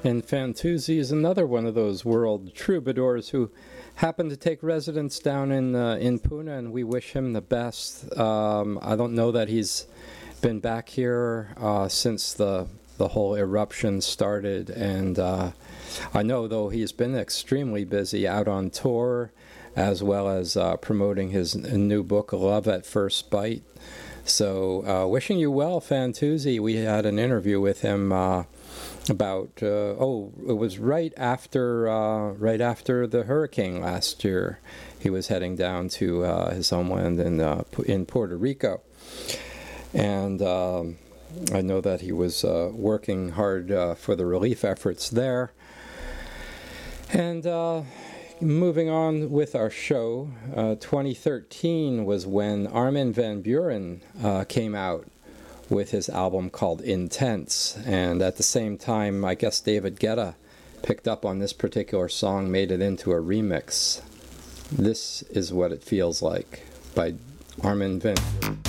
And Fantuzzi is another one of those world troubadours who happened to take residence down in Pune, and we wish him the best. I don't know that he's been back here since the whole eruption started, and I know, though, he's been extremely busy out on tour, as well as promoting his new book, Love at First Bite. So wishing you well, Fantuzzi. We had an interview with him about it was right after the hurricane last year. He was heading down to his homeland in Puerto Rico, and I know that he was working hard for the relief efforts there. And moving on with our show, 2013 was when Armin van Buuren came out with his album called Intense, and at the same time, I guess David Guetta picked up on this particular song, made it into a remix. This is What It Feels Like by Armin van Buuren.